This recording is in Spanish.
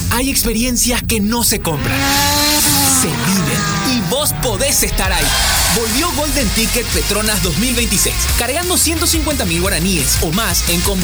Hay experiencias que no se compran, se viven y vos podés estar ahí. Volvió Golden Ticket Petronas 2026, cargando 150.000 guaraníes o más en combustible